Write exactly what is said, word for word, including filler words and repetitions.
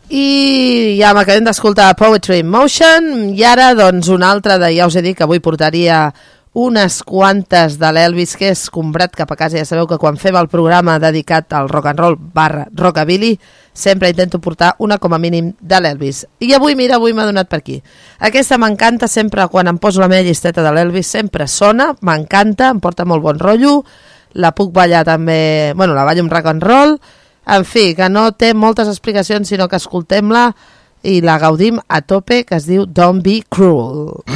I ja m'acabem d'escoltar Poetry in Motion i ara doncs una altra de, ja us he dit que avui portaria unes quantes de l'Elvis que he escombrat cap a casa. Ja sabeu que quan fem el programa dedicat al rock and roll barra rockabilly sempre intento portar una com a mínim de l'Elvis. I avui, mira, avui m'ha donat per aquí. Aquesta m'encanta sempre, quan em poso la meva llisteta de l'Elvis, sempre sona, m'encanta, em porta molt bon rotllo, la puc ballar també, bueno, la ballo amb rock and roll. En fi, que no té moltes explicacions, sinó que escoltem-la i la gaudim a tope, que es diu Don't Be Cruel.